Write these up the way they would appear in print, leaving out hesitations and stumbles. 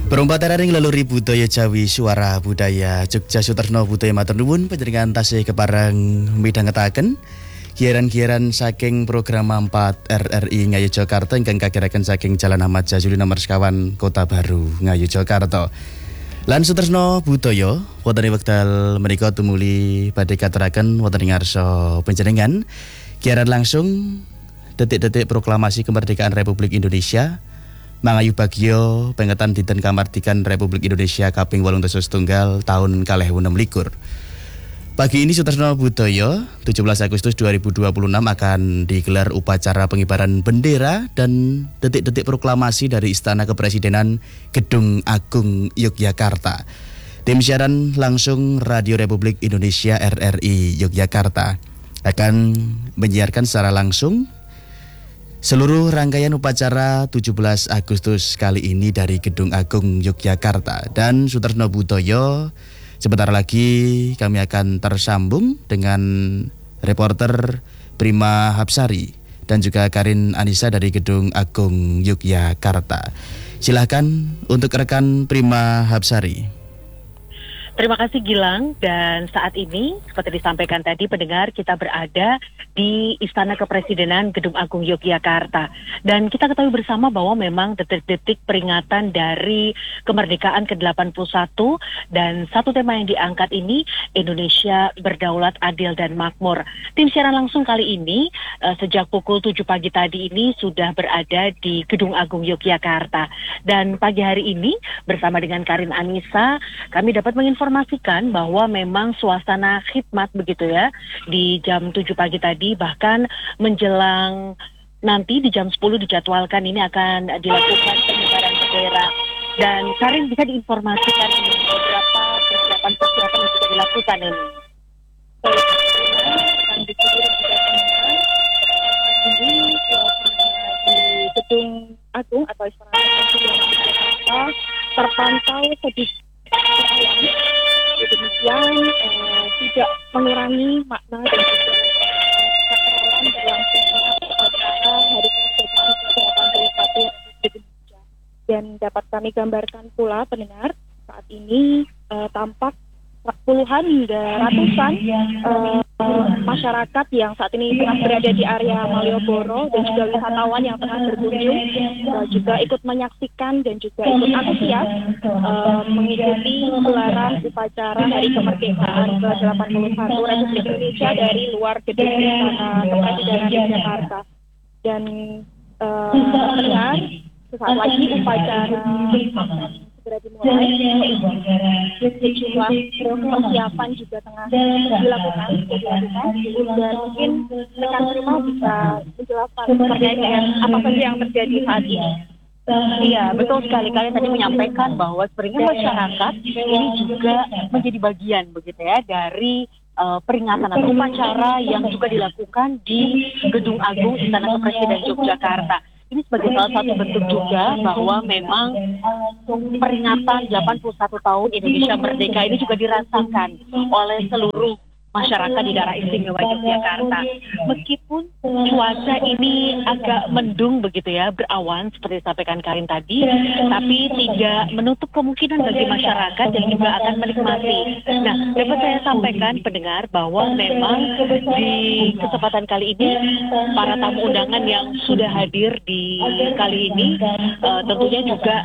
Perumpataning leluhur budaya Jawi suara budaya Jogja Sutarno budaya matur nuwun panjenengan tasih kepareng midhangetaken giaran-giaran saking program 4 RRI Ngayu Jakarta ingkang kagiraken saking Jalan Ahmad Jazuli nomor sekawan Kota Baru Ngayu Jakarta. Lan Sutarno budaya wonten wekdal menika tumuli badhe katuraken wonten ing ngarsa panjenengan giaran langsung detik-detik proklamasi kemerdekaan Republik Indonesia mangayu bagyo pengetan dinten kamardikan Republik Indonesia kaping 8 tahun 2026. Pagi ini Sutarno Budaya 17 Agustus 2026 akan digelar upacara pengibaran bendera dan detik-detik proklamasi dari Istana Kepresidenan Gedung Agung Yogyakarta. Tim siaran langsung Radio Republik Indonesia RRI Yogyakarta akan menyiarkan secara langsung seluruh rangkaian upacara 17 Agustus kali ini dari Gedung Agung Yogyakarta. Dan Sutarno Budaya, sebentar lagi kami akan tersambung dengan reporter Prima Hapsari dan juga Karin Anissa dari Gedung Agung Yogyakarta. Silahkan untuk rekan Prima Hapsari. Terima kasih Gilang, dan saat ini seperti disampaikan tadi pendengar, kita berada di Istana Kepresidenan Gedung Agung Yogyakarta. Dan kita ketahui bersama bahwa memang detik-detik peringatan dari kemerdekaan ke-81 dan satu tema yang diangkat ini Indonesia berdaulat, adil dan makmur. Tim siaran langsung kali ini sejak pukul 7 pagi tadi ini sudah berada di Gedung Agung Yogyakarta. Dan pagi hari ini bersama dengan Karin Anissa kami dapat menginformasikan bahwa memang suasana khidmat begitu ya di jam 7 pagi tadi, bahkan menjelang nanti di jam 10 dijadwalkan ini akan dilakukan pengibaran bendera. Dan Karin bisa diinformasikan ini beberapa persiapan yang sudah dilakukan ini. Akan dikirim ini di Gedung Agung atau Istana Jakarta terpantau sedikit demikian tidak mengurangi makna dan juga kekerolan berlangsungnya upacara Hari Kemerdekaan ke-81 Republik Indonesia. Dan dapat kami gambarkan pula pendengar, saat ini tampak puluhan hingga ratusan masyarakat yang saat ini tengah berada di area Malioboro dan juga wisatawan yang tengah berkunjung juga ikut menyaksikan dan juga ikut antusias mengikuti gelaran upacara Hari Kemerdekaan ke-81 Republik Indonesia dari luar gedung Istana Kepresidenan Yogyakarta. Dan pendengar, sesaat lagi upacara segera dimulai. Sejumlah persiapan juga tengah dilakukan. Dan mungkin rekan Prima bisa menjelaskan terkait dengan apa saja yang terjadi saat ini. Iya, betul sekali. Kalian tadi menyampaikan bahwa sebenarnya masyarakat ini juga menjadi bagian begitu ya dari peringatan atau upacara yang juga dilakukan di Gedung Agung Istana Kepresidenan Yogyakarta. Ini sebagai salah satu bentuk juga bahwa memang peringatan 81 tahun Indonesia Merdeka ini juga dirasakan oleh seluruh masyarakat di daerah istimewa Yogyakarta. Meskipun cuaca ini agak mendung begitu ya, berawan seperti disampaikan Karin tadi, tapi tidak menutup kemungkinan bagi masyarakat yang juga akan menikmati. Nah, dapat saya sampaikan pendengar bahwa memang di kesempatan kali ini para tamu undangan yang sudah hadir di kali ini tentunya juga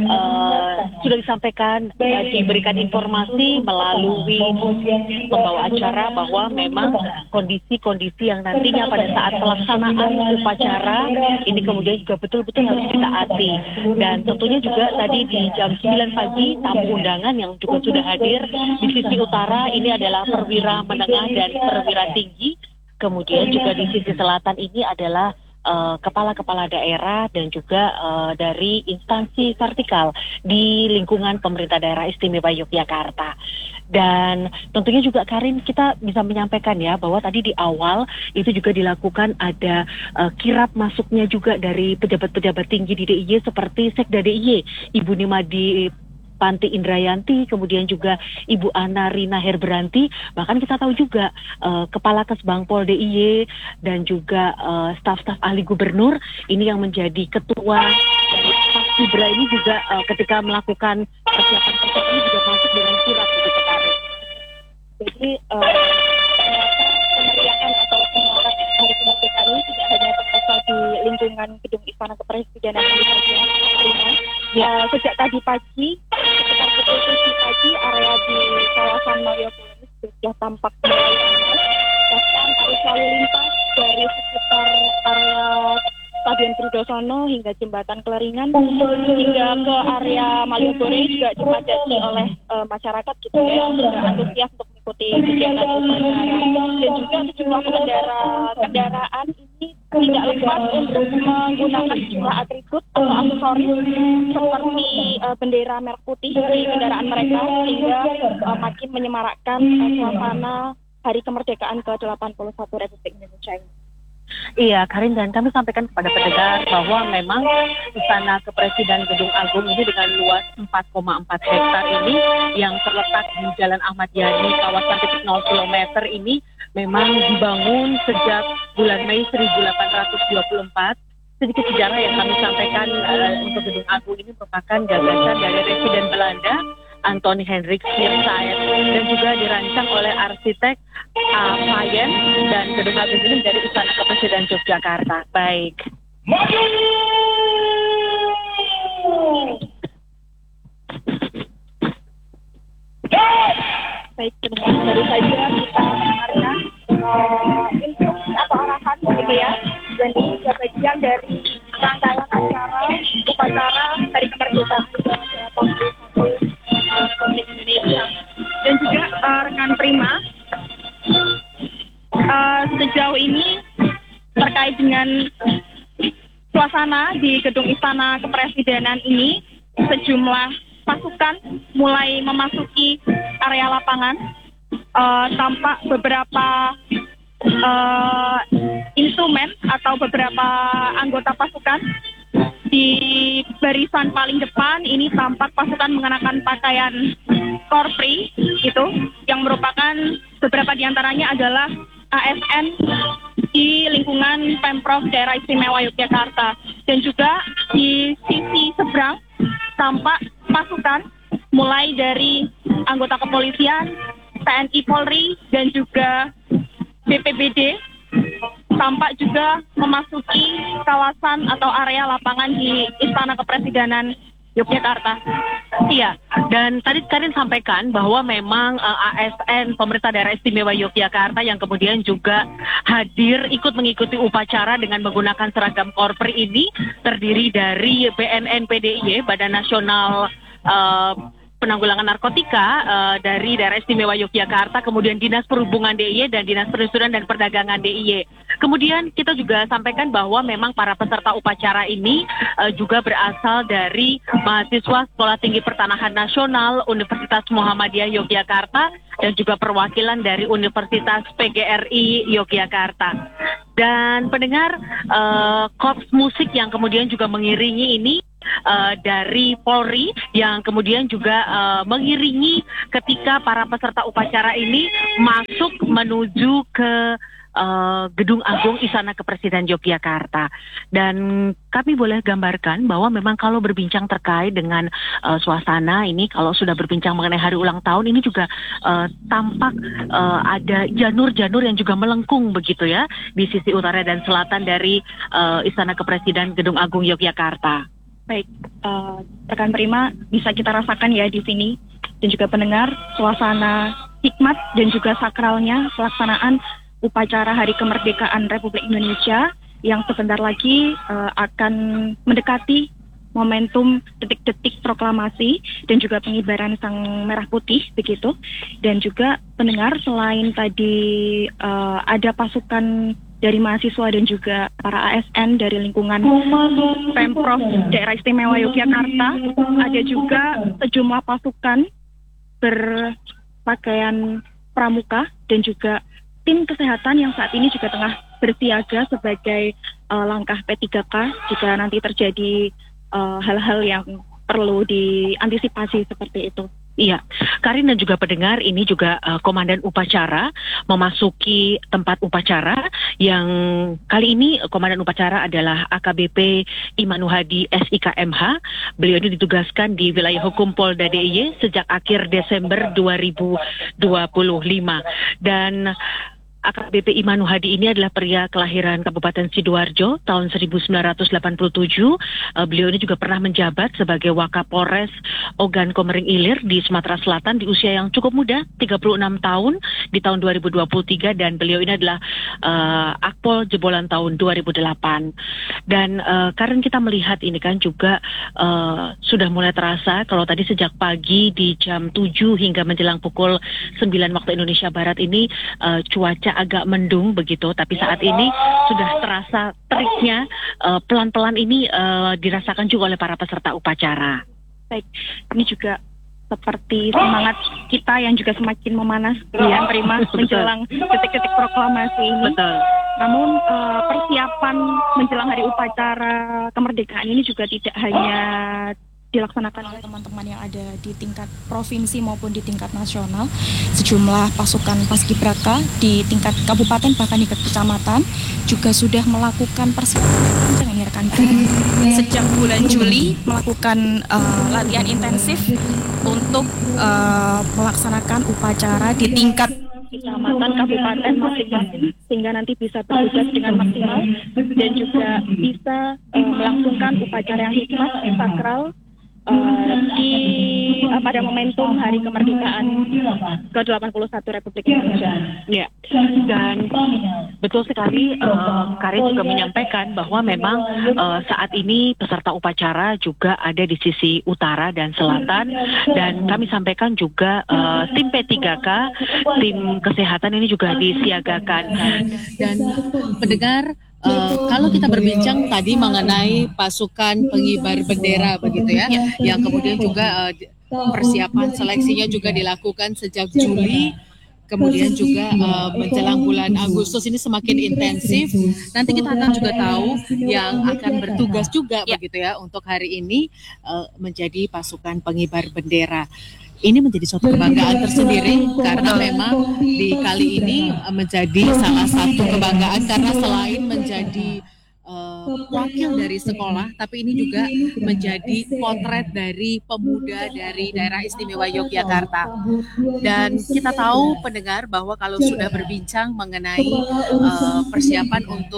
sudah disampaikan, diberikan informasi melalui pembawa acara bahwa memang kondisi-kondisi yang nantinya pada saat pelaksanaan upacara ini kemudian juga betul-betul harus ditaati. Dan tentunya juga tadi di jam 9 pagi tamu undangan yang juga sudah hadir di sisi utara ini adalah perwira menengah dan perwira tinggi. Kemudian juga di sisi selatan ini adalah kepala-kepala daerah dan juga dari instansi vertikal di lingkungan pemerintah daerah istimewa Yogyakarta. Dan tentunya juga Karin, kita bisa menyampaikan ya bahwa tadi di awal itu juga dilakukan ada kirap masuknya juga dari pejabat-pejabat tinggi di DIY seperti Sekda DIY Ibu Nimadi Panti Indrayanti, kemudian juga Ibu Ana Rina Herbranti, bahkan kita tahu juga Kepala Kesbangpol DIY dan juga staf-staf ahli gubernur ini yang menjadi ketua dari Ibra ini juga ketika melakukan persiapan ini juga masuk dengan kirap begitu Karin. Jadi kemeriahan atau semarak Hari Kemerdekaan ini tidak hanya terpusat di lingkungan gedung Istana Kepresidenan ini saja. Sejak tadi pagi, sekitar pukul 7 pagi, area di kawasan Malioboro sudah tampak mulai ramai. Bahkan arus lalu lintas dari sekitar area Stadion Brudosono hingga Jembatan Keleringan hingga ke area Malioboro juga dipadati oleh masyarakat gitu ya, yang sudah antusias untuk mengikuti kegiatan upacara. Dan juga sejumlah kendaraan ini tidak lepas untuk menggunakan sejumlah atribut atau aksesoris seperti bendera merah putih di kendaraan mereka, sehingga makin menyemarakkan suasana Hari Kemerdekaan ke-81 Republik Indonesia ini. Iya, Karin, dan kami sampaikan kepada pendengar bahwa memang Istana Kepresidenan Gedung Agung ini dengan luas 4,4 hektar ini yang terletak di Jalan Ahmad Yani, kawasan titik 0 km ini memang dibangun sejak bulan Mei 1824. Sedikit sejarah yang kami sampaikan untuk Gedung Agung ini merupakan gagasan dari Residen Belanda Anthony Hendrik Smirsaet dan juga dirancang oleh arsitek Payen, dan Gedung Agung ini menjadi Istana Kepresidenan Yogyakarta. Baik. Baik, baru saja kita mendengarkan instruksi atau arahan gitu ya. Dan ini juga bagian dari rangkaian acara upacara Hari Kemerdekaan Republik Indonesia. Dan juga rekan Prima, sejauh ini terkait dengan suasana di Gedung Istana Kepresidenan ini, sejumlah pasukan mulai memasuki area lapangan. Tampak beberapa instrumen atau beberapa anggota pasukan di barisan paling depan. Ini tampak pasukan mengenakan pakaian korpri gitu, yang merupakan beberapa diantaranya adalah ASN di lingkungan Pemprov Daerah Istimewa Yogyakarta. Dan juga di sisi seberang tampak pasukan mulai dari anggota kepolisian, TNI Polri, dan juga BPBD tampak juga memasuki kawasan atau area lapangan di Istana Kepresidenan Yogyakarta. Iya, dan tadi Karin sampaikan bahwa memang ASN Pemerintah Daerah Istimewa Yogyakarta yang kemudian juga hadir ikut mengikuti upacara dengan menggunakan seragam korpri ini terdiri dari BNN PDIY, Badan Nasional Penanggulangan Narkotika dari Daerah Istimewa Yogyakarta, kemudian Dinas Perhubungan DIY dan Dinas Perindustrian dan Perdagangan DIY. Kemudian kita juga sampaikan bahwa memang para peserta upacara ini juga berasal dari mahasiswa Sekolah Tinggi Pertanahan Nasional Universitas Muhammadiyah Yogyakarta dan juga perwakilan dari Universitas PGRI Yogyakarta. Dan pendengar, korps musik yang kemudian juga mengiringi ini dari Polri yang kemudian juga mengiringi ketika para peserta upacara ini masuk menuju ke Gedung Agung Istana Kepresidenan Yogyakarta. Dan kami boleh gambarkan bahwa memang kalau berbincang terkait dengan suasana ini, kalau sudah berbincang mengenai hari ulang tahun ini juga tampak ada janur-janur yang juga melengkung begitu ya di sisi utara dan selatan dari Istana Kepresidenan Gedung Agung Yogyakarta. Baik, rekan Prima, bisa kita rasakan ya di sini dan juga pendengar suasana hikmat dan juga sakralnya pelaksanaan upacara Hari Kemerdekaan Republik Indonesia yang sebentar lagi akan mendekati momentum detik-detik proklamasi dan juga pengibaran sang merah putih begitu. Dan juga pendengar, selain tadi ada pasukan dari mahasiswa dan juga para ASN dari lingkungan Pemprov Daerah Istimewa Yogyakarta, ada juga sejumlah pasukan berpakaian pramuka dan juga tim kesehatan yang saat ini juga tengah bersiaga sebagai langkah P3K jika nanti terjadi hal-hal yang perlu diantisipasi seperti itu. Iya, Karin dan juga pendengar, ini juga komandan upacara memasuki tempat upacara yang kali ini komandan upacara adalah AKBP Imanuhadi SIKMH. Beliau ini ditugaskan di wilayah hukum Polda DIY sejak akhir Desember 2025 dan AKBP Imanuhadi ini adalah pria kelahiran Kabupaten Sidoarjo tahun 1987. Beliau ini juga pernah menjabat sebagai Wakapolres Ogan Komering Ilir di Sumatera Selatan di usia yang cukup muda, 36 tahun di tahun 2023, dan beliau ini adalah Akpol jebolan tahun 2008. Dan karena kita melihat ini kan juga sudah mulai terasa kalau tadi sejak pagi di jam 7 hingga menjelang pukul 9 waktu Indonesia Barat ini cuaca agak mendung begitu, tapi saat ini sudah terasa teriknya pelan-pelan ini dirasakan juga oleh para peserta upacara. Baik, ini juga seperti semangat kita yang juga semakin memanas ya, Prima, menjelang detik-detik proklamasi ini. Betul. Namun persiapan menjelang hari upacara kemerdekaan ini juga tidak hanya dilaksanakan oleh teman-teman yang ada di tingkat provinsi maupun di tingkat nasional. Sejumlah pasukan paskibraka di tingkat kabupaten bahkan tingkat kecamatan juga sudah melakukan persiapan ini rekan sejak bulan Juli melakukan latihan intensif untuk melaksanakan upacara di tingkat kecamatan, kabupaten masing-masing sehingga nanti bisa bertugas dengan maksimal dan juga bisa melangsungkan upacara yang hikmat, sakral pada momentum Hari Kemerdekaan ke-81 Republik Indonesia. Ya, dan betul sekali Karin juga menyampaikan bahwa memang saat ini peserta upacara juga ada di sisi utara dan selatan, dan kami sampaikan juga tim P3K, tim kesehatan ini juga disiagakan. Dan pendengar, kalau kita berbincang tadi mengenai pasukan pengibar bendera begitu ya, yang kemudian juga persiapan seleksinya juga dilakukan sejak Juli, kemudian juga menjelang bulan Agustus ini semakin intensif. Nanti kita akan juga tahu yang akan bertugas juga begitu ya untuk hari ini menjadi pasukan pengibar bendera. Ini menjadi suatu kebanggaan tersendiri karena memang di kali ini menjadi salah satu kebanggaan karena selain menjadi wakil dari sekolah, tapi ini juga menjadi potret dari pemuda dari daerah istimewa Yogyakarta. Dan kita tahu pendengar bahwa kalau sudah berbincang mengenai persiapan untuk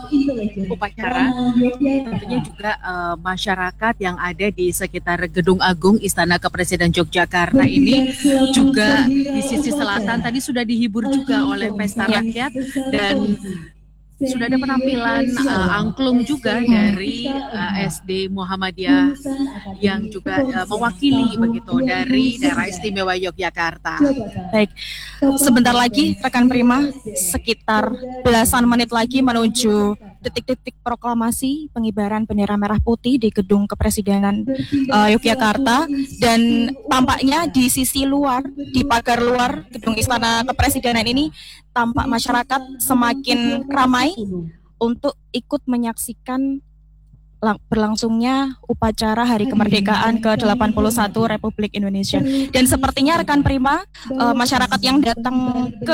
upacara, tentunya juga masyarakat yang ada di sekitar Gedung Agung Istana Kepresiden Yogyakarta ini juga di sisi selatan tadi sudah dihibur juga oleh pesta rakyat, dan sudah ada penampilan angklung juga dari SD Muhammadiyah yang juga mewakili begitu dari daerah istimewa Yogyakarta. Baik, sebentar lagi rekan Prima, sekitar belasan menit lagi menuju detik-detik proklamasi pengibaran bendera merah putih di Gedung Kepresidenan Yogyakarta, dan tampaknya di sisi luar, di pagar luar Gedung Istana Kepresidenan ini tampak masyarakat semakin ramai untuk ikut menyaksikan berlangsungnya upacara Hari Kemerdekaan ke-81 Republik Indonesia. Dan sepertinya rekan Prima, masyarakat yang datang ke